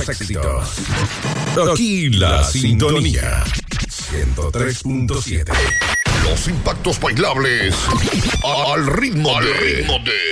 éxitos. Aquí la sintonía 103.7. Los impactos bailables al ritmo de